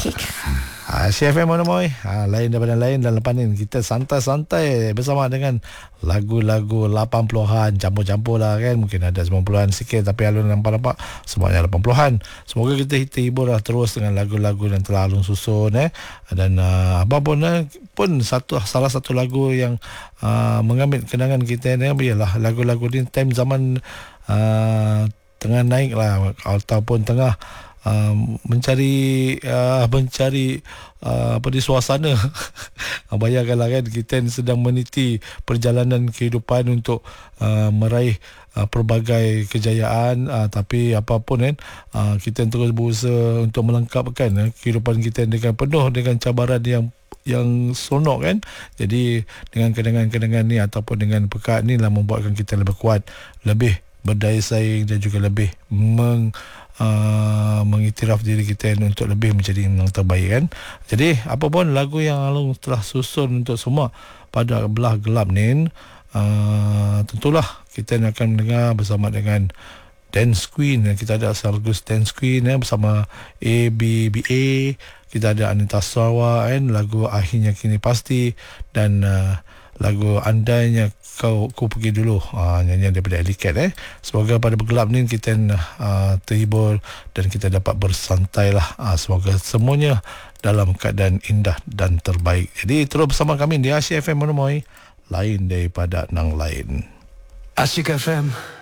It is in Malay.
Asyik. Asyik FM mana Moy. Lain daripada lain dan lepas ni kita santai-santai bersama dengan lagu-lagu 80-an, campur-campur lah kan. Mungkin ada 90-an sikit tapi alun nampak-nampak semuanya 80-an. Semoga kita hibur lah terus dengan lagu-lagu yang telah alun susun dan apa pun salah satu lagu yang mengambil kenangan kita ni ialah lagu-lagu ni time zaman tengah naik lah ataupun tengah mencari apa di suasana. Bayangkanlah kan, kita sedang meniti perjalanan kehidupan untuk meraih pelbagai kejayaan, tapi apapun kan, kita terus berusaha untuk melengkapkan kehidupan kita dengan penuh dengan cabaran yang sonok kan. Jadi dengan kenangan-kenangan ni ataupun dengan pekat ni lah membuatkan kita lebih kuat, lebih berdaya saing dan juga lebih mengiktiraf diri kita untuk lebih menjadi yang terbaik kan. Jadi apa pun lagu yang Alung telah susun untuk semua pada belah gelap ni, tentulah kita akan mendengar bersama dengan Dance Queen. Kita ada lagu Dance Queen bersama ABBA. Kita ada Anita Sarawak kan, lagu Akhirnya Kini Pasti, dan lagu Andainya Ku Pergi Dulu, nyanyian daripada Alley Cat. Semoga pada bergelap ni kita terhibur dan kita dapat bersantai lah. Semoga semuanya dalam keadaan indah dan terbaik. Jadi terus bersama kami di Asyik FM Monomoy, lain daripada nang lain. Asyik FM